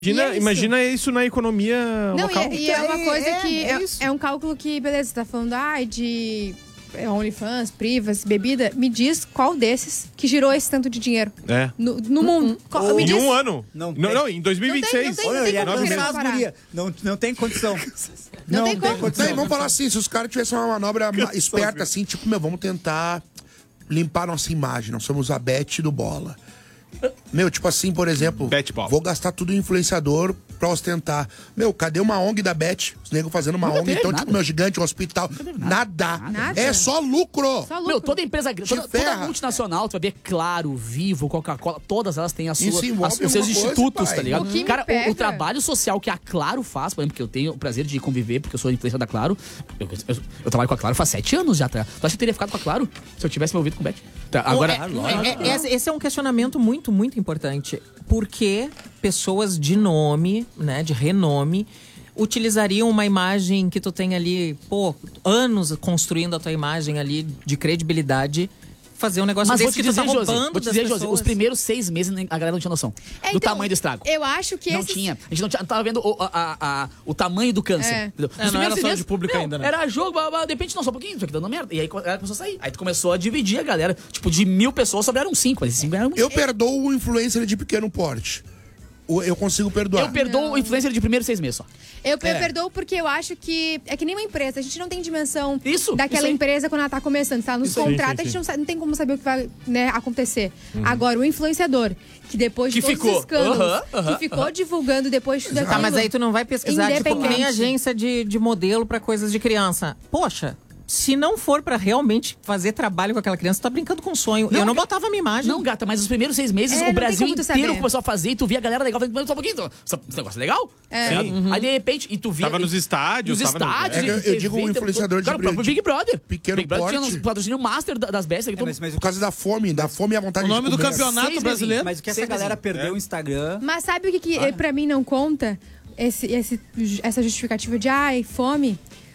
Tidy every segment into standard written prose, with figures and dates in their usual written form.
Imagina isso na economia local. E é uma coisa que é um cálculo que, beleza, você tá falando de OnlyFans, Privas, bebida. Me diz qual desses que girou esse tanto de dinheiro no mundo. Me Em diz. um ano. Não, em 2026. Não tem condição. Não tem condição. Vamos falar assim, se os caras tivessem uma manobra esperta assim, tipo, vamos tentar limpar nossa imagem. Nós somos a Bet do Bola. Tipo assim, por exemplo, vou gastar tudo em influenciador pra ostentar. Cadê uma ONG da Bet? Os negros fazendo uma ONG, então, nada. Tipo, meu gigante, um hospital. Nada. É só lucro. Toda empresa grande, toda multinacional, tu vai ver Claro, Vivo, Coca-Cola, todas elas têm os seus institutos, tá ligado? Cara, o trabalho social que a Claro faz, por exemplo, que eu tenho o prazer de conviver, porque eu sou influencer da Claro, eu trabalho com a Claro faz 7 anos já, tá? Tu acha que eu teria ficado com a Claro se eu tivesse me ouvido com o Bet? Tá, agora... Esse é um questionamento muito, muito importante. Por que pessoas de nome, né, de renome, utilizariam uma imagem que tu tem ali, anos construindo a tua imagem ali de credibilidade, fazer um negócio desse que tu tá roubando das pessoas? Josi, os primeiros 6 meses a galera não tinha noção do tamanho do estrago. Eu acho que não tinha. A gente não tava vendo o tamanho do câncer. Não era só de público ainda, né? Era jogo, de repente, não, só um pouquinho, isso aqui dando merda. E aí ela começou a sair. Aí tu começou a dividir a galera. Tipo, de 1000 pessoas, sobraram 5. Mas 5 eram... Eu perdoo o influencer de pequeno porte. Eu consigo perdoar. Eu perdoo o influencer de primeiros 6 meses só. Eu perdoo porque eu acho que é que nem uma empresa. A gente não tem dimensão daquela empresa quando ela tá começando. Tá nos contratos, a gente não tem como saber o que vai acontecer. Agora, o influenciador, que depois de todos os escândalos, que ficou divulgando depois de tudo aquilo... Tá, mas aí tu não vai pesquisar, tipo, que nem agência de modelo pra coisas de criança. Poxa... Se não for pra realmente fazer trabalho com aquela criança, tu tá brincando com um sonho. Eu não botava a minha imagem. Não, gata, mas os primeiros 6 meses, o Brasil inteiro começou a fazer e tu via a galera legal falando, só um pouquinho, esse negócio é legal? Aí, de repente, e tu via... Tava nos estádios. Eu digo um influenciador de... Cara, o próprio Big Brother. Pequeno porte. Tinha um patrocínio master das bestas. Por causa da fome e a vontade de comer. O nome do campeonato brasileiro. Mas o que essa galera perdeu o Instagram... Mas sabe o que pra mim não conta? Essa justificativa de, fome...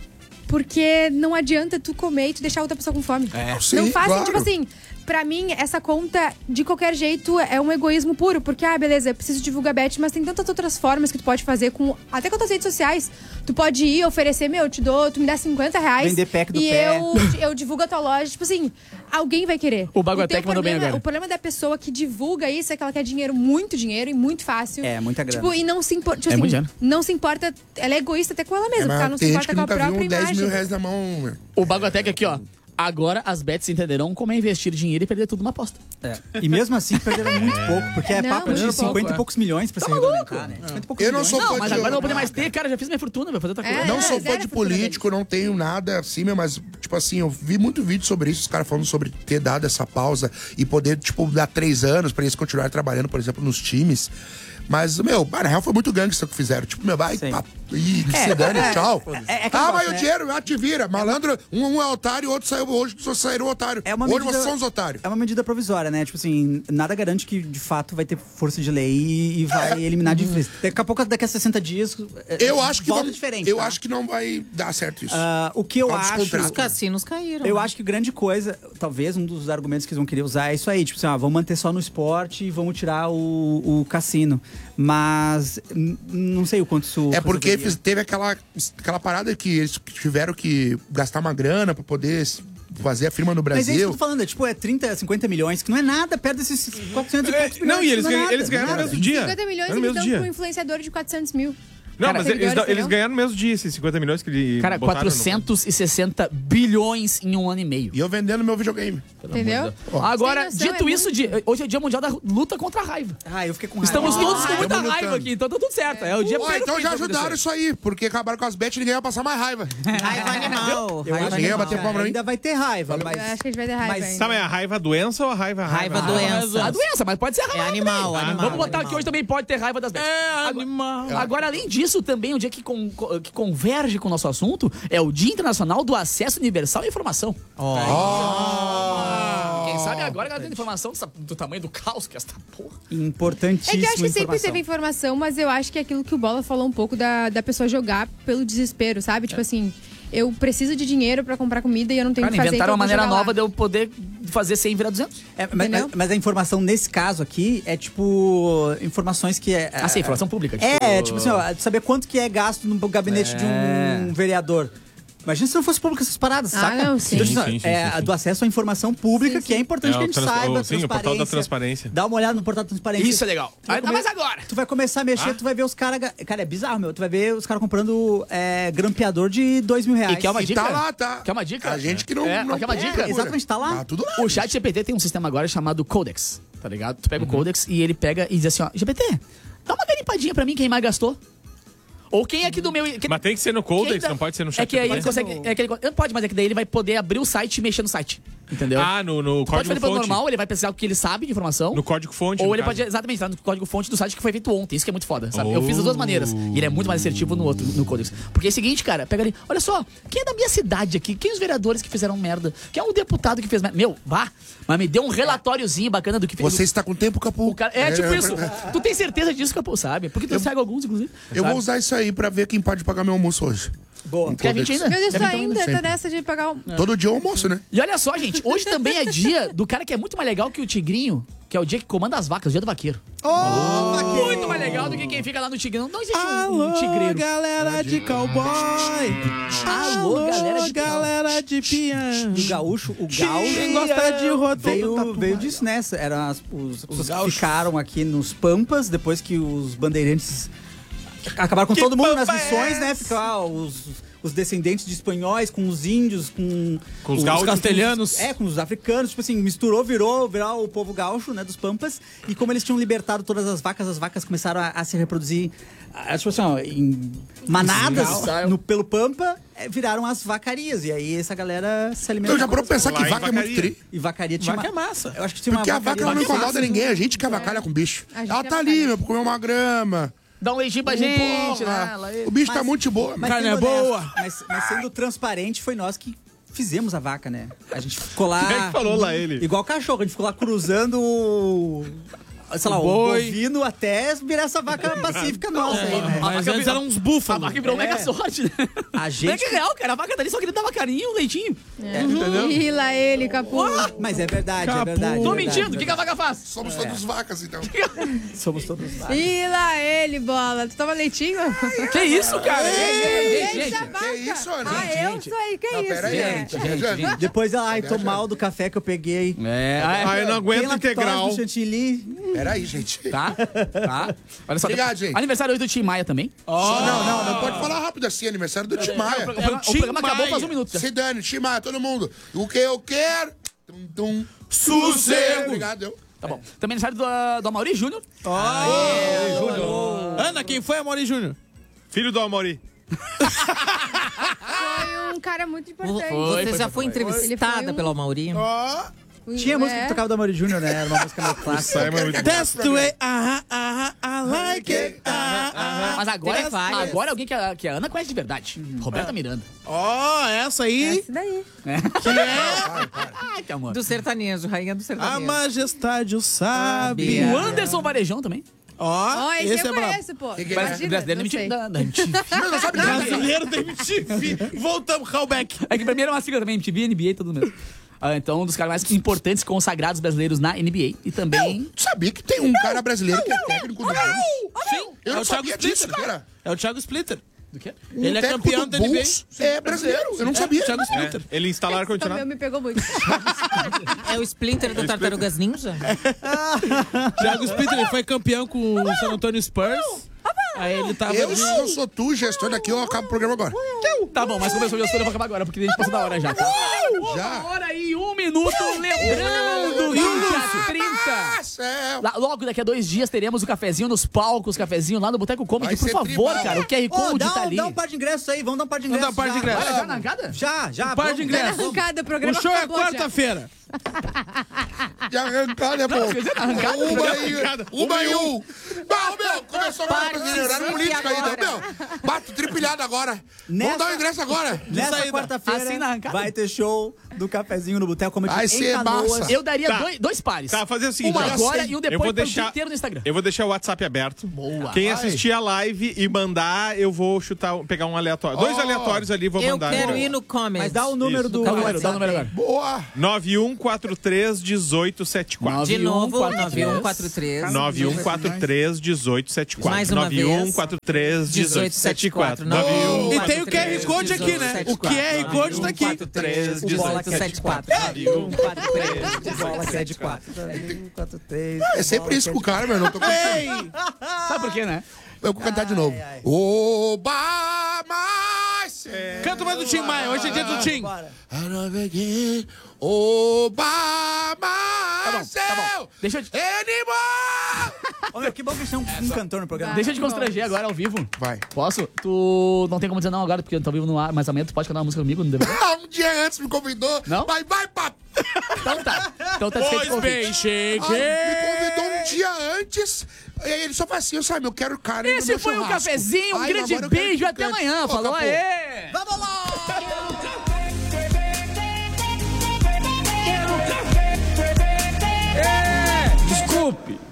Porque não adianta tu comer e tu deixar outra pessoa com fome. Não faz, tipo assim, pra mim, essa conta, de qualquer jeito, é um egoísmo puro. Porque, beleza, eu preciso divulgar Bet, mas tem tantas outras formas que tu pode fazer, até com as tuas redes sociais. Tu pode ir, oferecer, tu me dá R$50. Vender pack do eu divulgo a tua loja. Tipo assim, alguém vai querer. O Baguatec mandou bem agora. O problema da pessoa que divulga isso é que ela quer muito dinheiro e muito fácil. Muita grana. Tipo, e não se importa, tipo assim, não se importa, ela é egoísta até com ela mesma, porque ela não se importa com a própria imagem. R$10 mil na mão. O Baguatec aqui, ó. Agora as bets entenderão como é investir dinheiro e perder tudo numa aposta. E mesmo assim perderam muito pouco, porque é papo de 50 e poucos milhões pra se regulamentar, né? Eu não sou fã de... Mas agora não vou poder mais ter, cara, já fiz minha fortuna, vai fazer outra coisa. Não sou fã de político, não tenho nada assim, mas, tipo assim, eu vi muito vídeo sobre isso, os caras falando sobre ter dado essa pausa e poder, tipo, dar 3 anos pra eles continuarem trabalhando, por exemplo, nos times. Mas, na real foi muito gangster que fizeram. Tipo, vai, se dane, tchau. Vai o dinheiro, te vira. Malandro, um é otário, o outro saiu hoje, só saíram otário. Hoje vocês são os otários. É uma medida provisória, né? Tipo assim, nada garante que de fato vai ter força de lei e vai eliminar de vez. Daqui a pouco, daqui a 60 dias, eu acho que volta diferente. Eu acho que não vai dar certo isso. O que eu acho... Os cassinos caíram. Eu acho que grande coisa, talvez um dos argumentos que eles vão querer usar é isso aí. Tipo assim, vamos manter só no esporte e vamos tirar o cassino. Mas não sei o quanto isso... É porque teve aquela parada que eles tiveram que gastar uma grana pra poder fazer a firma no Brasil. Mas é isso que eu tô falando, é 30, 50 milhões, que não é nada perto desses 400 e poucos milhões. Não, e eles ganharam no mesmo dia. 50 milhões eles dão pro influenciador de 400 mil. Não, mas eles ganharam no mesmo dia, esses 50 milhões que ele... Cara, 460 bilhões em 1 ano e meio. E eu vendendo meu videogame. Entendeu? Agora, dito isso, hoje é dia mundial da luta contra a raiva. Eu fiquei com raiva. Estamos todos com muita raiva aqui, então tá tudo certo. É o dia então já ajudaram isso aí, porque acabaram com as bets e ninguém vai passar mais raiva. Raiva animal. Ninguém vai bater palma pra mim. Ainda vai ter raiva, mas... Eu acho que a gente vai ter raiva ainda. Sabe, é a raiva doença ou a raiva? Raiva doença. A doença, mas pode ser a raiva. É animal. Vamos botar aqui hoje também pode ter raiva das bets. Animal. Agora, além disso, também o dia que converge com o nosso assunto é o Dia Internacional do Acesso Universal à Informação. Quem sabe agora ela tem informação do tamanho do caos que é esta porra. Importantíssimo. É que eu acho que sempre teve informação, mas eu acho que é aquilo que o Bola falou um pouco da pessoa jogar pelo desespero, sabe? Tipo assim, eu preciso de dinheiro pra comprar comida e eu não tenho que fazer. Inventaram uma maneira nova de eu poder fazer 100 virar 200. Mas a informação nesse caso aqui é tipo informações que é... sim, informação pública. Tipo assim, ó, de saber quanto que é gasto no gabinete de um vereador. Imagina se não fosse público essas paradas, saca? Não, sim. Então, sim. Do acesso à informação pública, que é importante que a gente saiba. Sim, o portal da transparência. Dá uma olhada no portal da transparência. Isso é legal. Ainda mais agora. Tu vai começar a mexer, tu vai ver os caras... Cara, é bizarro, meu. Tu vai ver os caras comprando grampeador de R$2.000. E quer uma dica? Tá lá, tá. Quer uma dica? A gente que não quer uma dica? Exatamente, tá lá. Tá tudo lá. O chat GPT tem um sistema agora chamado Codex, tá ligado? Tu pega o Codex e ele pega e diz assim, ó, GPT, dá uma garimpadinha pra mim quem mais gastou. Ou quem aqui do meu... Mas tem que ser no Codex, não pode ser no chat. É que aí ele consegue... pode, mas é que daí ele vai poder abrir o site e mexer no site. Entendeu? No pode fazer pelo código-fonte. normal, ele vai precisar do que ele sabe de informação. No código-fonte. Ou ele pode, exatamente, entrar no código-fonte do site que foi feito ontem. Isso que é muito foda, sabe? Eu fiz das duas maneiras. E ele é muito mais assertivo no outro, no Codex. Porque é o seguinte, cara, pega ali, olha só, quem é da minha cidade aqui? Quem os vereadores que fizeram merda? Quem é o deputado que fez merda? Meu, vá! Mas me deu um relatóriozinho bacana do que fez. Você está com tempo, Capu? Tipo isso. Tu tem certeza disso, Capu, sabe? Porque tu segue alguns, inclusive. Eu vou usar isso aí pra ver quem pode pagar meu almoço hoje. Boa. Quer 20 ainda? Meu Deus, tá nessa de pagar um... Todo dia eu almoço, né? E olha só, gente, hoje também é dia do cara que é muito mais legal que o Tigrinho, que é o dia que comanda as vacas, o dia do vaqueiro. Muito mais legal do que quem fica lá no Tigrinho. Não existe um tigreiro. Galera de cowboy. Alô, galera de piano. O gaúcho, quem gosta de roteiro veio disso, né? Eram os que ficaram aqui nos Pampas, depois que os bandeirantes acabaram com todo mundo nas missões, né? Ficar os descendentes de espanhóis com os índios, com os castelhanos. Com os africanos. Tipo assim, misturou, virou o povo gaúcho, né? Dos Pampas. E como eles tinham libertado todas as vacas começaram a se reproduzir, tipo assim, ó, em manadas pelo Pampa, viraram as vacarias. E aí essa galera se alimenta. Eu já parou pensar que vaca é muito tri. E vacaria tinha vaca é massa. Eu acho que tinha porque a vaca não incomoda ninguém. A gente que avacalha com o bicho. Ela tá ali, meu, pra comer uma grama. Dá um leitinho pra gente, né? O bicho tá muito boa. Carne é boa. Mas sendo transparente, foi nós que fizemos a vaca, né? A gente ficou lá... Quem é que falou lá ele? Igual cachorro, a gente ficou lá cruzando sei lá, o bovino até virar essa vaca pacífica nossa aí, né? Mas antes eram uns búfalos. A vaca virou mega sorte, né? A gente... É que é real, cara. A vaca dali só queria dar carinho, um leitinho. Entendeu? Ih, lá ele, Capu. Mas é verdade, Capu. é verdade. Tô mentindo. O que a vaca faz? Somos todos vacas, então. Somos todos vacas. Ih, lá ele, Bola. Tu toma leitinho? Que isso, cara? Gente, Que isso, Ana? eu sou aí, que isso? Pera aí, Gente. Depois ela tô mal do café que eu peguei. Eu não aguento integral. Do chantilly. Pera aí, gente. Tá? Olha só. Obrigado, gente. Aniversário hoje do Tim Maia também. Não pode falar rápido assim. Aniversário do Tim Maia. O programa acabou faz um minuto. Se dane, Tim Maia, todo mundo. O que eu quero? Sossego. Obrigado, Tá bom. Também aniversário do Amaury Júnior. Ana, quem foi Amaury Júnior? Filho do Amaury. Foi um cara muito importante. Você já foi entrevistada pelo Amaury? Tinha música que tocava do Amaury Júnior, né? Era uma música meio clássica. That's the way, I like it. Mas agora alguém que a Ana conhece de verdade. Roberta Miranda. Essa aí. Esse daí. Que é Ai, que amor. Do sertanejo, rainha do sertanejo. a majestade o sabe. O Anderson Varejão também. Esse eu é brabo. conheço, pô. Brasileiro não sei. da MTV. Não sabe nada. Brasileiro da MTV. Voltamos, callback. É que primeiro é uma sigla também, MTV, NBA, tudo mesmo. Então, um dos caras mais importantes consagrados brasileiros na NBA. E também... Tu sabia que tem um cara brasileiro que é técnico do Bulls? Sim, Eu não sabia disso, cara. É o Thiago Splitter. Do quê? Ele é técnico campeão do da NBA. Bulls é brasileiro. Eu não sabia. Thiago Splitter. Ele instalaram Esse também ar-condicionado. me pegou muito. É o Splinter do Tartarugas Ninja? Thiago Splitter, ele foi campeão com o San Antonio Spurs. Aí ele tava... Eu sou tu, gestor daqui, eu acabo o programa agora. Tá bom, mas começou a gestora, eu vou acabar agora, porque a gente passou da hora já, tá? Já. 1h01, lembrando que dia 30... Céu. Logo daqui a 2 dias teremos o cafezinho nos palcos, cafezinho lá no Boteco Comedy. Vai Por ser favor, tribal. cara, o QR Code tá ali. Dá um par de ingressos aí, vamos dar um par de ingressos. Vamos dar um par de ingressos. Olha, já na arrancada? Já. Um par de ingressos. Arrancada, o O programa show é acabou já. quarta-feira. De arrancada, pô. quer dizer, arrancada, Uma e um. Não, meu, começou a horário político ainda, meu. Bato tripilhado agora. Vamos dar o ingresso agora. Nessa Assim quarta-feira na arrancada? vai ter show do cafezinho no boteco, como Ai, em Canoas. Eu daria dois pares. Tá, fazer o seguinte. Um agora e um depois pro dia inteiro no Instagram. Eu vou deixar o WhatsApp aberto. Boa. Quem assistir a live e mandar, eu vou pegar um aleatório. 2 aleatórios ali, vou mandar. Eu quero ir no comment. Mas dá o número do WhatsApp. Dá o número agora. Boa! 9143-1874. De novo, 9143. 9143-1874. Mais uma vez. 9143-1874. E tem o QR Code aqui, né? O QR Code tá aqui. 1874. Bola que é de 4. É sempre isso com o cara, meu. Não tô conseguindo. Sabe por quê, né? Eu vou cantar de novo. Oba, mais. Canta mais do Tim Maia. Hoje é dia do Tim. Oba, mais. Tá bom. Deixa eu te... Ô, meu, que bom que a gente tem um cantor no programa. Deixa eu te constranger agora ao vivo. Vai. Posso? Tu não tem como dizer não agora, porque eu tô vivo no ar, mas amanhã tu pode cantar uma música comigo no DVD? Um dia antes me convidou. Não? Vai, papo. Então tá. Então tá desfeito o convite. Me convidou um dia antes. E aí ele só faz assim, sabe? Eu quero carne no meu Esse foi o cafezinho. Um grande beijo. Até amanhã. Falou aí. Vamos lá! Desculpe.